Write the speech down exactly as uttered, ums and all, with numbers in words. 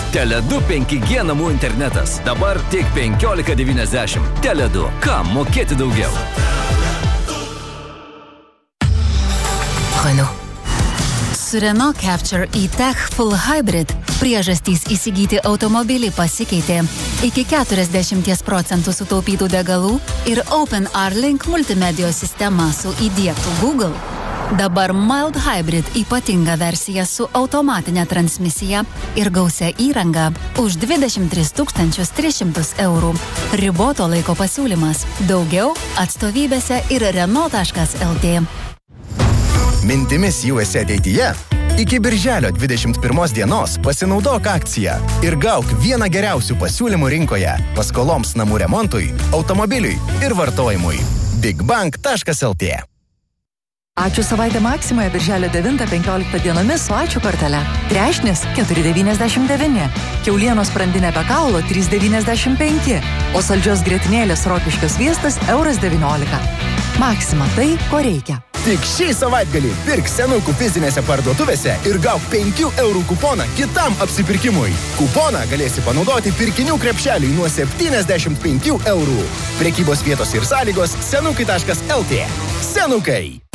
Tele du penki G namų internetas. Dabar tik penkiolika devyniasdešimt. Tele du. Kam mokėti daugiau? Renault. Su Renault Capture E-Tech Full Hybrid priežastys įsigyti automobilį pasikeitė. Iki keturiasdešimt procentų sutaupytų degalų ir OpenR-Link multimedijos sistema su įdiegtu Google. Dabar Mild Hybrid ypatinga versija su automatinė transmisija ir gausia įranga už dvidešimt tris tūkstančius tris šimtus eurų. Riboto laiko pasiūlymas. Daugiau atstovybėse ir Renault taškas L T. Mintimis U S A ateityje. Iki birželio dvidešimt pirmos dienos pasinaudok akciją ir gauk vieną geriausių pasiūlymų rinkoje paskoloms namų remontui, automobiliui ir vartojimui. bigbank taškas L T. Ačiū savaitę Maksimoje birželio devintą penkioliktą dienomis su ačiū kortele. Trešnis keturi devyniasdešimt devyni, kiaulienos sprandinė be kaulo trys devyniasdešimt penki, o saldžios grietinėlės rokiškio sviestas euras devyniolika. Maksima tai, ko reikia. Tik šį savaitgalį pirk senukų fizinėse parduotuvėse ir gauk penkių eurų kuponą kitam apsipirkimui. Kuponą galėsi panaudoti pirkinių krepšeliui nuo septyniasdešimt penkių eurų. Prekybos vietos ir sąlygos senukai taškas L T. Senukai.